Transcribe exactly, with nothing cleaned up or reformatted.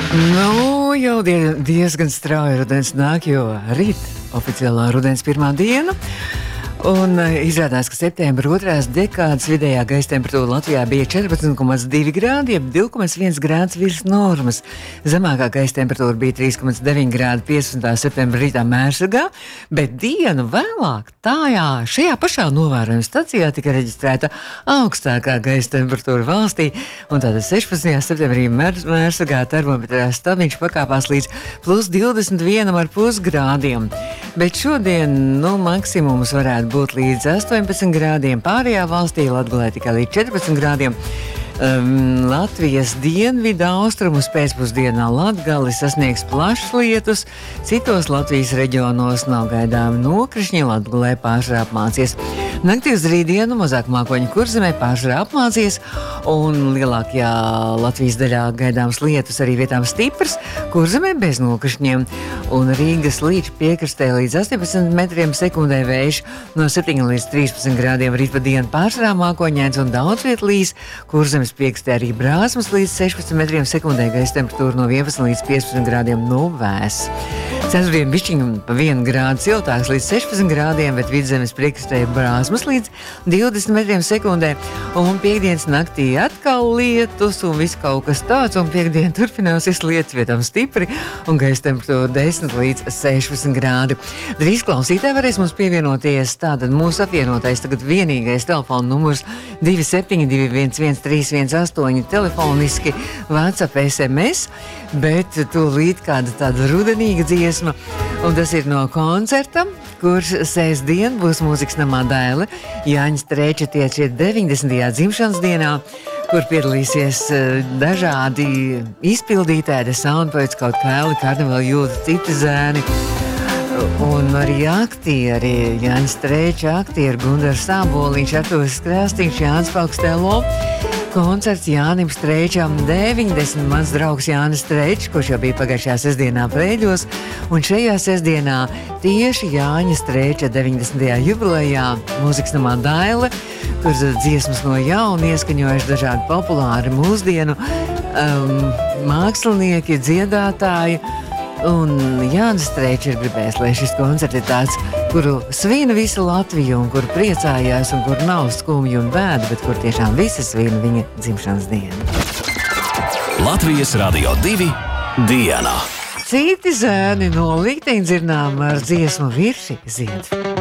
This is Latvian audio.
Nu, jau die, diezgan strauji rudens nāk, jo rīt oficiālā rudens pirmā diena. Un izrādās, ka septembra otrās dekādas vidējā gaisa temperatūra Latvijā bija četrpadsmit komats divi grādi, jeb divi komats viens grāds virs normas. Zemākā gaisa temperatūra bija trīs komats deviņi grādi piecpadsmitā septembra rītā Mērsagā, bet dienu vēlāk tajā šajā pašā novērojuma stacijā tika reģistrēta augstākā gaisa temperatūra valstī, un tātad sešpadsmitajā septembrī Mērsagā termometrā stabiņš pakāpās līdz plus divdesmit vienam ar pus grādiem. Bet šodien, nu, maksimums varētu būt līdz astoņpadsmit grādiem, pārējā valstī Latgalē tikai līdz četrpadsmit grādiem. Um, Latvijas dienvidu austrumus pēcpusdienā Latgali sasniegs plašs lietus, citos Latvijas reģionos nav gaidām nokrišņi, Latgalē pārsvarā apmācies. Naktī uz rītdienu mazāk mākoņu Kurzemē pārsvarā apmācies, un lielākajā Latvijas daļā gaidāms lietus arī vietām stiprs, Kurzemē bez nokrišņiem, un Rīgas līča piekrastē līdz astoņpadsmit metriem sekundē vējš no septiņiem līdz trīspadsmit grādiem, rīt pa dienu pārsvarā mākoņains un daudz viet līs, Kurzemes piekastē arī brāzmas līdz sešpadsmit metriem sekundē, gaisa temperatūra no vienpadsmit līdz piecpadsmit grādiem, nu vēss. Ceturtdien bišķiņam pa vienu grādu siltāks līdz sešpadsmit grādiem, bet Vidzemes priekastē brāzmas līdz divdesmit metriem sekundē, un piekdienas naktī atkal lietus un viss kaut kas tāds, un piekdien turpināsies lietus vietām stipri, un gaisa temperatūra desmit līdz sešpadsmit grādi. Drīz klausītāji varēs mums pievienoties, tātad mūsu apvienotais tagad vienīgais telefona numurs divi septiņi divi viens viens trīs viens astoņi telefoniski, WhatsApp, S M S, bet tūlīt kāda tāda rudenīga dziesma, un tas ir no koncerta, kurš sēsdien būs mūzikas namā Daile, Jāņa Streiča tieši deviņdesmitajā dzimšanas dienā, kur piedalīsies dažādi izpildītāji, Soundpoets, kaut Kāli, Karnevela Jūta, citi zēni, un arī aktieri, Jāņa Streiča aktieri, Gundars Sāboliņš, Artūrs Krāstīņš, Jānis Paukstelo. Koncerts Jānim Streičam deviņdesmit, mans draugs Jānis Streičs, kurš jau bija pagājušajā sestdienā Preiļos, un šajā sestdienā tieši Jāņa Streiča deviņdesmitajā jubilejā mūzikas namā Daile, kur dziesmas no jauna ieskaņojuši dažādi populāri mūsdienu um, mākslinieki, dziedātāji. Un Jānis Streičs ir gribējis, lai šis koncerts ir tāds, kuru svina visa Latvija un kur priecājās un kur nav skumju un bēdu, bet kur tiešām visi svina viņa dzimšanas dienu. Latvijas Radio divi dienā. Citi zēni no likteņdzirnām ar dziesmu Virši zied.